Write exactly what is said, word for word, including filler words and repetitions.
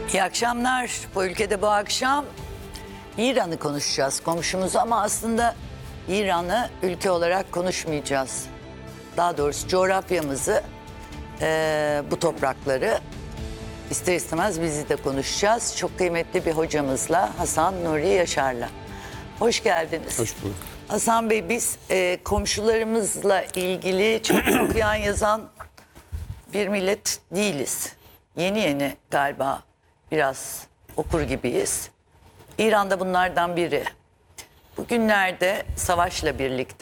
İyi akşamlar. Bu ülkede bu akşam İran'ı konuşacağız, komşumuzu, ama aslında İran'ı ülke olarak konuşmayacağız. Daha doğrusu coğrafyamızı, eee, bu toprakları ister istemez bizi de konuşacağız. Çok kıymetli bir hocamızla, Hasan Nuri Yaşar'la. Hoş geldiniz. Hoş bulduk. Hasan Bey, biz eee, komşularımızla ilgili çok okuyan yazan bir millet değiliz. Yeni yeni galiba biraz okur gibiyiz. İran'da bunlardan biri. Bugünlerde savaşla birlikte